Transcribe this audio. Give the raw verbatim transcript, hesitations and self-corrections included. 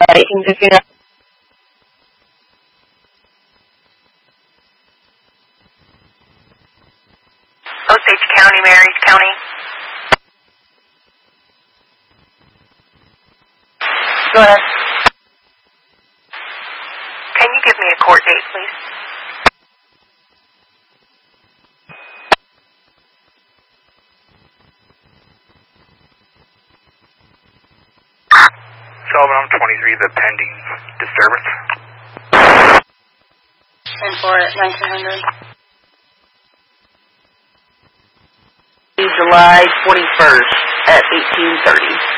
eighteen fifty-nine. Osage County, Marys County. Go ahead. Can you give me a court date, please? Sullivan, I'm twenty-three, the pending disturbance. And for nineteen hundred. July twenty-first at eighteen thirty.